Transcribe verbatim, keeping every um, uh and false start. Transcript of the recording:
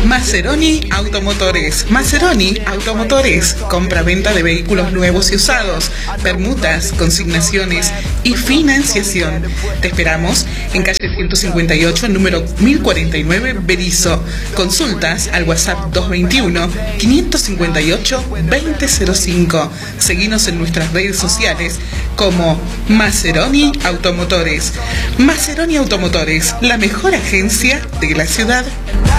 Maceroni Automotores. Maceroni Automotores. Compra-venta de vehículos nuevos y usados, permutas, consignaciones y financiación. Te esperamos en calle ciento cincuenta y ocho, número mil cuarenta y nueve, Berisso. Consultas al WhatsApp dos dos uno, cinco cinco ocho, dos cero cero cinco. Seguinos en nuestras redes sociales como Maceroni Automotores. Maceroni Automotores, la mejor agencia de la ciudad.